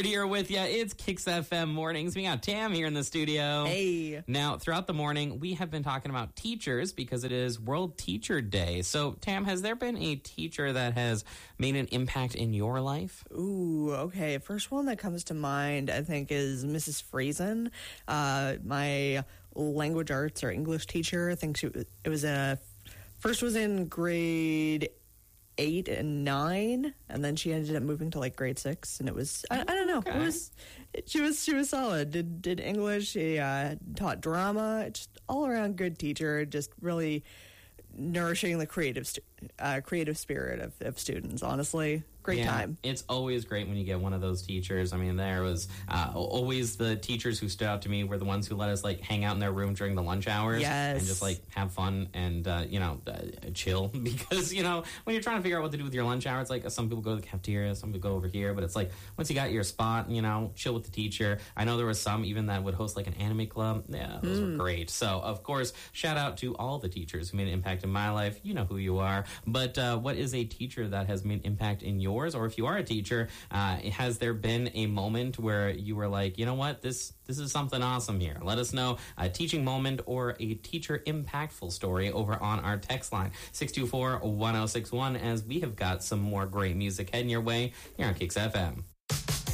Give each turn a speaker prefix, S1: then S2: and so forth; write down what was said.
S1: Jared here with you. It's Kicks FM Mornings. We got Tam here in the studio.
S2: Hey.
S1: Now, throughout the morning, we have been talking about teachers because it is World Teacher Day. So, Tam, has there been a teacher that has made an impact in your life?
S2: Ooh, okay. First one that comes to mind, I think, is Mrs. Friesen. My language arts or English teacher. I think first was in grade 8 and 9, and then she ended up moving to like grade 6, and it was I don't know.
S1: Okay.
S2: She was solid. Did English. She taught drama. Just all around good teacher. Just really nourishing the creative spirit of students. Honestly, great time.
S1: It's always great when you get one of those teachers. I mean, there was always the teachers who stood out to me were the ones who let us like hang out in their room during the lunch hours and just like have fun and chill, because when you're trying to figure out what to do with your lunch hour, it's like some people go to the cafeteria, some people go over here, but it's like once you got your spot, chill with the teacher. I know there was some even that would host like an anime club. Yeah, those were great. So of course, shout out to all the teachers who made an impact in my life. You know who you are. But what is a teacher that has made an impact in yours? Or if you are a teacher, has there been a moment where you were like, you know what, this is something awesome here? Let us know a teaching moment or a teacher impactful story over on our text line 624-1061, as we have got some more great music heading your way here on Kicks FM.